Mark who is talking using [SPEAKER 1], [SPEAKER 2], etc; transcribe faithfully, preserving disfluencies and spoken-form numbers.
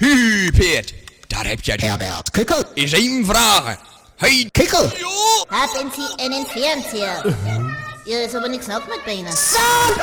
[SPEAKER 1] Hu, Peert, daar heb je het.
[SPEAKER 2] Herbert, kikkel.
[SPEAKER 1] Is één vragen. Hey,
[SPEAKER 2] Kikkel.
[SPEAKER 1] joh!
[SPEAKER 3] Haben Sie einen Fernseher? Hier ist aber nichts nach mit Beinen.
[SPEAKER 2] Sam!